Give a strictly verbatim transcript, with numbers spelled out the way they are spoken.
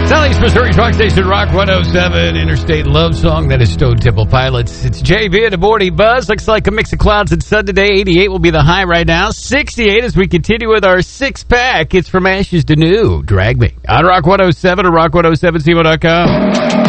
Sally's Missouri Rock Station, Rock one oh seven, Interstate Love Song. That is Stone Temple Pilots. It's J V and the Morning Buzz. Looks like a mix of clouds and sun today. eighty-eight will be the high right now. sixty-eight as we continue with our six-pack. It's From Ashes to New. Drag Me. On Rock one oh seven or rock one oh seven C one dot com.